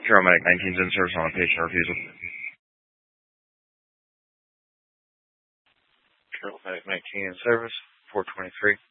Paramedic 19's in service on a patient refusal. Paramedic 19 in service, 423.